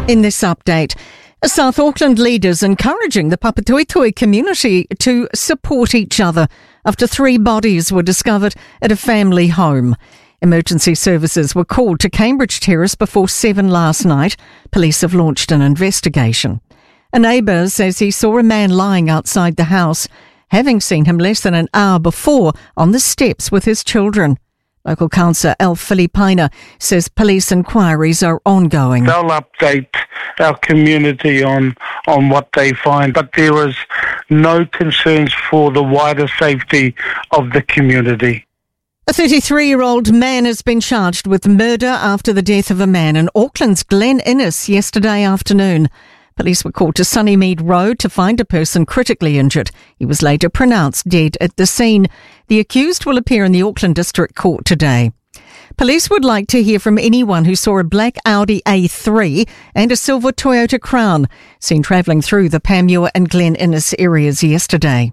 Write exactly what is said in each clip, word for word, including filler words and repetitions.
In this update, South Auckland leaders encouraging the Papatoetoe community to support each other after three bodies were discovered at a family home. Emergency services were called to Cambridge Terrace before seven last night. Police have launched an investigation. A neighbour says he saw a man lying outside the house, having seen him less than an hour before on the steps with his children. Local councillor Al Filipaina says police inquiries are ongoing. They'll update our community on, on what they find, but there is no concerns for the wider safety of the community. A thirty-three-year-old man has been charged with murder after the death of a man in Auckland's Glen Innes yesterday afternoon. Police were called to Sunnymead Road to find a person critically injured. He was later pronounced dead at the scene. The accused will appear in the Auckland District Court today. Police would like to hear from anyone who saw a black Audi A three and a silver Toyota Crown seen travelling through the Panmure and Glen Innes areas yesterday.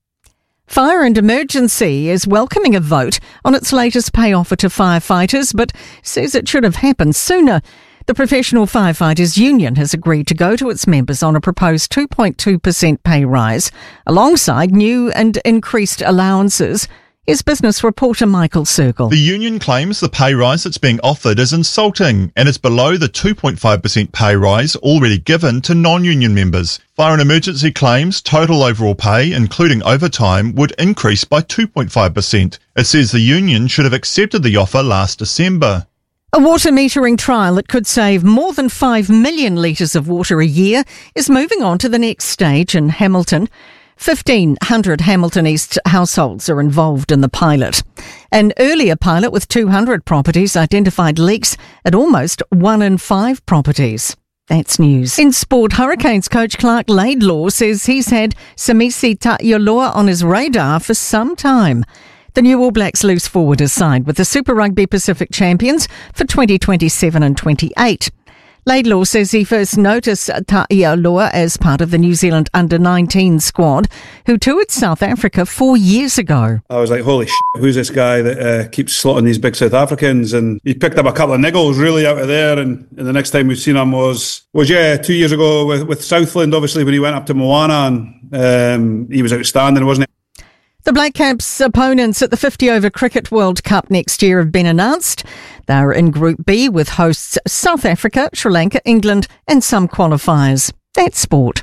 Fire and Emergency is welcoming a vote on its latest pay offer to firefighters, but says it should have happened sooner. The Professional Firefighters Union has agreed to go to its members on a proposed two point two percent pay rise, alongside new and increased allowances. Here's business reporter Michael Circle. The union claims the pay rise that's being offered is insulting and is below the two point five percent pay rise already given to non-union members. Fire and Emergency claims total overall pay, including overtime, would increase by two point five percent. It says the union should have accepted the offer last December. A water metering trial that could save more than five million litres of water a year is moving on to the next stage in Hamilton. fifteen hundred Hamilton East households are involved in the pilot. An earlier pilot with two hundred properties identified leaks at almost one in five properties. That's news. In sport, Hurricanes coach Clark Laidlaw says he's had Samisi Ta'ioloa on his radar for some time. The new All Blacks loose forward is signed with the Super Rugby Pacific champions for twenty twenty-seven and twenty-eight. Laidlaw says he first noticed Ta'ioloa as part of the New Zealand under nineteen squad, who toured South Africa four years ago. I was like, holy shit, who's this guy that uh, keeps slotting these big South Africans? And he picked up a couple of niggles really out of there. And, and the next time we've seen him was, was yeah, two years ago with, with Southland, obviously, when he went up to Moana. And um, he was outstanding, wasn't he? The Black Caps' opponents at the fifty-over Cricket World Cup next year have been announced. They are in Group B with hosts South Africa, Sri Lanka, England and some qualifiers. That's sport.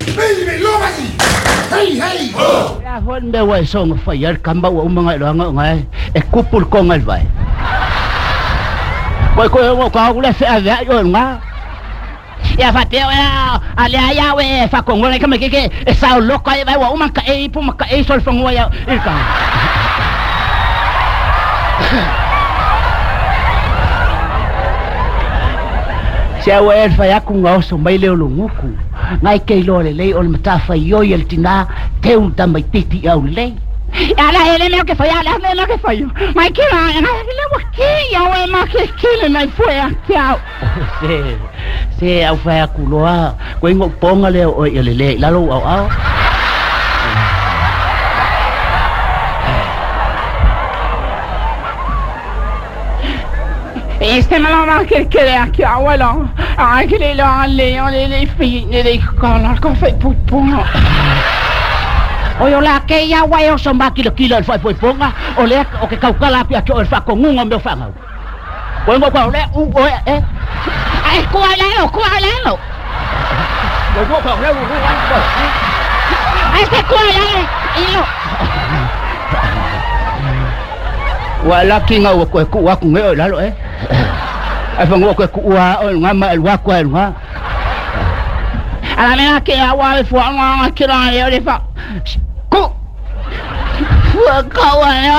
Ya fateo ya alia ya we fa kongo le kama keke e sa loka e wa uma ka e pu maka e sol fango ya ilka Sia we fa ya kunga so mai le lunguku ngai ke lo le le ol matafa yo yel tina te un tamai titi au le Ala ele me que foi ala me que foi. Mas que lá, ela levou aqui, eu é mais que aquilo, mas foi aqui. Se se eu fui a culoa, quando ponga le o ele le, lá lo au au. Este me lo va que que aqui, voilà. Ah, que le là, les les les filles, les colors qu'on fait pour pour. Oi ola ke ya wa yo so ma kilo kilo foi foi ponga ole o ke kaukala pia ke o fa ko ngungo me fa ngau ko ngo ko ole u o e ai ko ala no ko ala no lo go ko le u ko ai ke ko ala ilo wala kinga wo ko ku wa ku nge la lo e ai fa ngo ko ku wa o nga ma wa ko nga ala me ke ya wa fo nga kira yo le fa Go! Go!